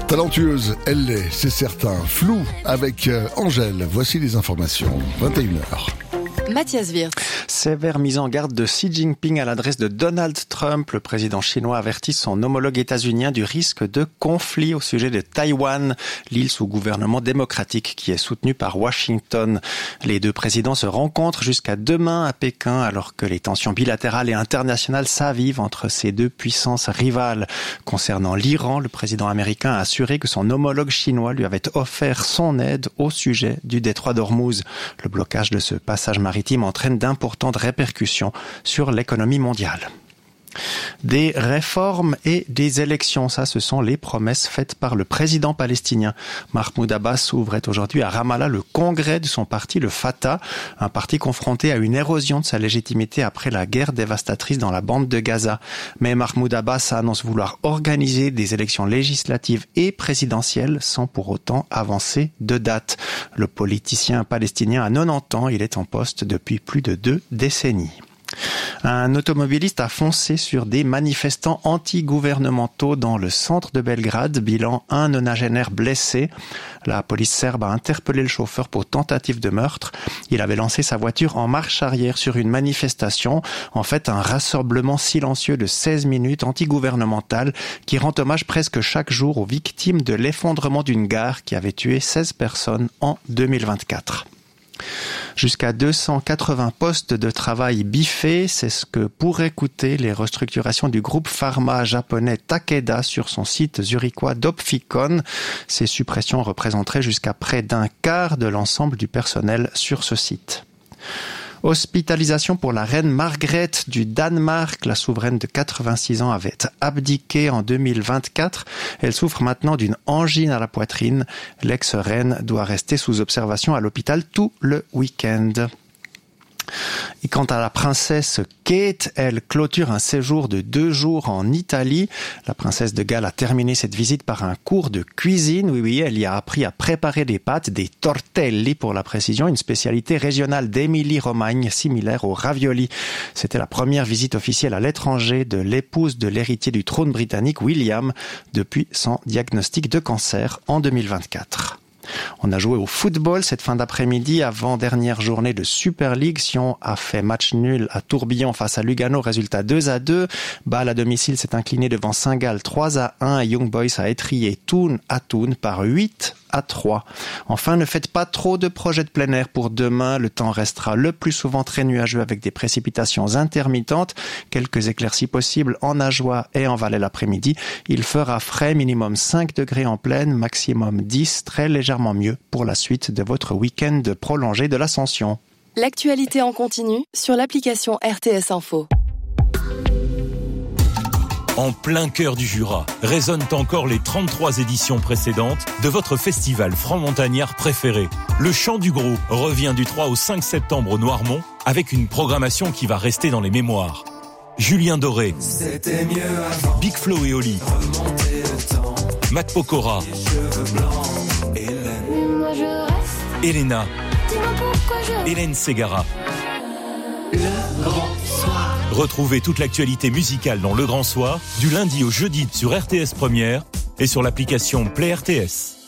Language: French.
Talentueuse, elle l'est, c'est certain. Flou avec Angèle. Voici les informations. 21h. Mathias Wirth. Sévère mise en garde de Xi Jinping à l'adresse de Donald Trump. Le président chinois avertit son homologue états-unien du risque de conflit au sujet de Taïwan, l'île sous gouvernement démocratique qui est soutenue par Washington. Les deux présidents se rencontrent jusqu'à demain à Pékin alors que les tensions bilatérales et internationales s'avivent entre ces deux puissances rivales. Concernant l'Iran, le président américain a assuré que son homologue chinois lui avait offert son aide au sujet du détroit d'Ormuz. Le blocage de ce passage maritime entraîne d'importantes répercussions sur l'économie mondiale. Des réformes et des élections, ça ce sont les promesses faites par le président palestinien. Mahmoud Abbas ouvrait aujourd'hui à Ramallah le congrès de son parti, le Fatah, un parti confronté à une érosion de sa légitimité après la guerre dévastatrice dans la bande de Gaza. Mais Mahmoud Abbas annonce vouloir organiser des élections législatives et présidentielles sans pour autant avancer de date. Le politicien palestinien a 90 ans, il est en poste depuis plus de 2 décennies. Un automobiliste a foncé sur des manifestants anti-gouvernementaux dans le centre de Belgrade. Bilan, un nonagénaire blessé. La police serbe a interpellé le chauffeur pour tentative de meurtre. Il avait lancé sa voiture en marche arrière sur une manifestation. En fait, un rassemblement silencieux de 16 minutes anti-gouvernemental qui rend hommage presque chaque jour aux victimes de l'effondrement d'une gare qui avait tué 16 personnes en 2024. Jusqu'à 280 postes de travail biffés, c'est ce que pourraient coûter les restructurations du groupe pharma japonais Takeda sur son site zurichois d'Opfikon. Ces suppressions représenteraient jusqu'à près d'un quart de l'ensemble du personnel sur ce site. Hospitalisation pour la reine Margrethe du Danemark. La souveraine de 86 ans avait abdiqué en 2024. Elle souffre maintenant d'une angine à la poitrine. L'ex-reine doit rester sous observation à l'hôpital tout le week-end. Et quant à la princesse Kate, elle clôture un séjour de 2 jours en Italie. La princesse de Galles a terminé cette visite par un cours de cuisine. Oui, elle y a appris à préparer des pâtes, des tortelli pour la précision, une spécialité régionale d'Émilie-Romagne, similaire aux raviolis. C'était la première visite officielle à l'étranger de l'épouse de l'héritier du trône britannique, William, depuis son diagnostic de cancer en 2024. On a joué au football cette fin d'après-midi avant dernière journée de Super League. Sion a fait match nul à Tourbillon face à Lugano, résultat 2-2. Bâle à domicile s'est incliné devant Saint-Gall 3-1 et Young Boys a étrillé Thun à Thun par 8-3. Enfin, ne faites pas trop de projets de plein air pour demain. Le temps restera le plus souvent très nuageux avec des précipitations intermittentes. Quelques éclaircies possibles en Ajoie et en Valais l'après-midi. Il fera frais, minimum 5 degrés en plaine, maximum 10, très légèrement mieux pour la suite de votre week-end prolongé de l'Ascension. L'actualité en continu sur l'application RTS Info. En plein cœur du Jura, résonnent encore les 33 éditions précédentes de votre festival franc-montagnard préféré. Le Chant du Gros revient du 3 au 5 septembre au Noirmont avec une programmation qui va rester dans les mémoires. Julien Doré, Big Flo et Oli, Matt Pokora, Elena, Hélène Ségara. Le Grand Soir. Retrouvez toute l'actualité musicale dans Le Grand Soir, du lundi au jeudi sur RTS Première et sur l'application Play RTS.